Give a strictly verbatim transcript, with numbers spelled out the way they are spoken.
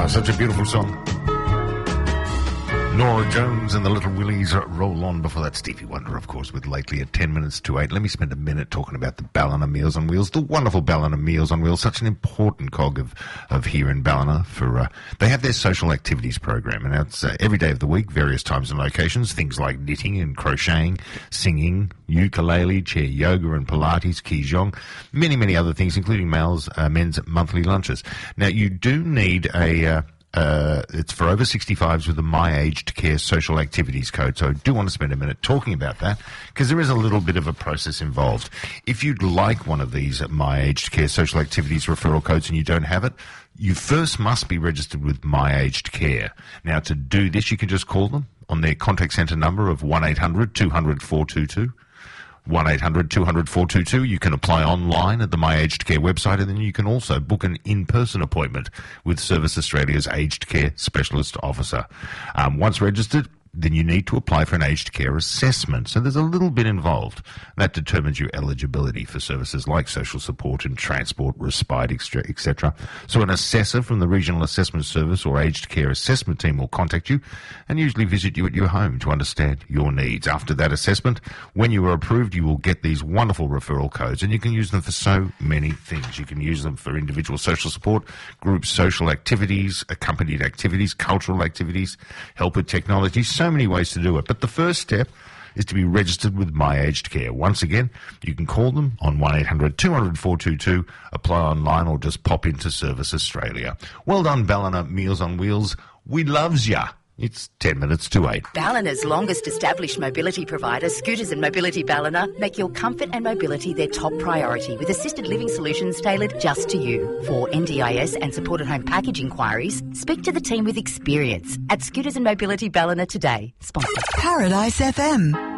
Ah, such a beautiful song. Nora Jones and the Little Willies roll on. Before that, Stevie Wonder, of course, with Lately at ten minutes to eight. Let me spend a minute talking about the Ballina Meals on Wheels, the wonderful Ballina Meals on Wheels, such an important cog of, of here in Ballina. For uh, they have their social activities program, and it's uh, every day of the week, various times and locations, things like knitting and crocheting, singing, ukulele, chair yoga and Pilates, Qigong, many, many other things, including males, uh, men's monthly lunches. Now, you do need a... Uh, Uh, it's for over sixty-fives with the My Aged Care Social Activities Code. So I do want to spend a minute talking about that because there is a little bit of a process involved. If you'd like one of these My Aged Care Social Activities referral codes and you don't have it, you first must be registered with My Aged Care. Now, to do this, you can just call them on their contact centre number of one eight hundred two hundred four two two. one eight hundred two hundred four two two. You can apply online at the My Aged Care website, and then you can also book an in-person appointment with Service Australia's Aged Care Specialist Officer. Um, once registered, then you need to apply for an aged care assessment. So there's a little bit involved. That determines your eligibility for services like social support and transport, respite, et cetera. So an assessor from the Regional Assessment Service or Aged Care Assessment Team will contact you and usually visit you at your home to understand your needs. After that assessment, when you are approved, you will get these wonderful referral codes, and you can use them for so many things. You can use them for individual social support, group social activities, accompanied activities, cultural activities, help with technology, so So many ways to do it. But the first step is to be registered with My Aged Care. Once again, you can call them on one eight hundred two hundred four two two, apply online, or just pop into Service Australia. Well done, Ballina Meals on Wheels. We loves ya. It's ten minutes to eight. Ballina's longest established mobility provider, Scooters and Mobility Ballina, make your comfort and mobility their top priority with assisted living solutions tailored just to you. For N D I S and supported home package inquiries, speak to the team with experience at Scooters and Mobility Ballina today. Sponsor. Paradise F M.